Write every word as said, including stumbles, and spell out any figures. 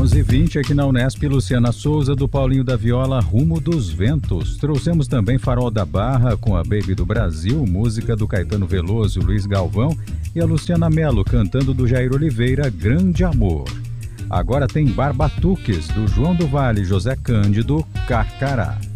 onze e vinte aqui na Unesp, Luciana Souza, do Paulinho da Viola, Rumo dos Ventos. Trouxemos também Farol da Barra com a Baby do Brasil, música do Caetano Veloso e Luiz Galvão, e a Luciana Mello cantando do Jair Oliveira, Grande Amor. Agora tem Barbatuques, do João do Vale, José Cândido, Carcará.